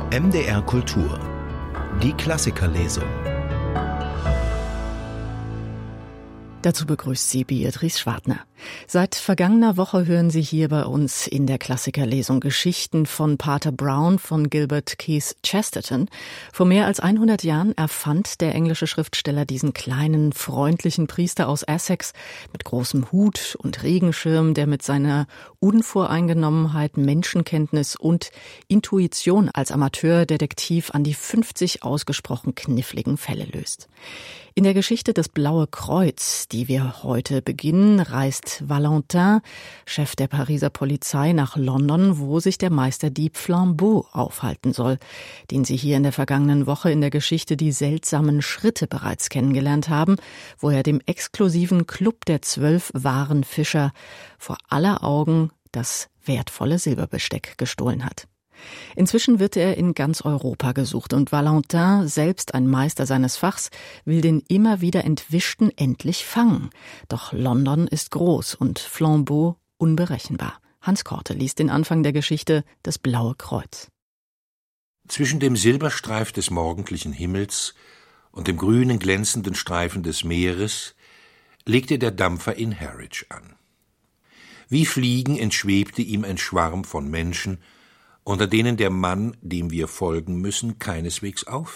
MDR Kultur. Die Klassikerlesung. Dazu begrüßt Sie Beatrice Schwartner. Seit vergangener Woche hören Sie hier bei uns in der Klassikerlesung Geschichten von Pater Brown von Gilbert Keith Chesterton. Vor mehr als 100 Jahren erfand der englische Schriftsteller diesen kleinen, freundlichen Priester aus Essex mit großem Hut und Regenschirm, der mit seiner Unvoreingenommenheit, Menschenkenntnis und Intuition als Amateurdetektiv an die 50 ausgesprochen kniffligen Fälle löst. In der Geschichte Das Blaue Kreuz, die wir heute beginnen, reist Valentin, Chef der Pariser Polizei, nach London, wo sich der Meisterdieb Flambeau aufhalten soll, den Sie hier in der vergangenen Woche in der Geschichte Die seltsamen Schritte bereits kennengelernt haben, wo er dem exklusiven Club der 12 wahren Fischer vor aller Augen das wertvolle Silberbesteck gestohlen hat. Inzwischen wird er in ganz Europa gesucht und Valentin, selbst ein Meister seines Fachs, will den immer wieder Entwischten endlich fangen. Doch London ist groß und Flambeau unberechenbar. Hans Korte liest den Anfang der Geschichte Das Blaue Kreuz. Zwischen dem Silberstreif des morgendlichen Himmels und dem grünen glänzenden Streifen des Meeres legte der Dampfer in Harwich an. Wie Fliegen entschwebte ihm ein Schwarm von Menschen, unter denen der Mann, dem wir folgen müssen, keineswegs auffiel.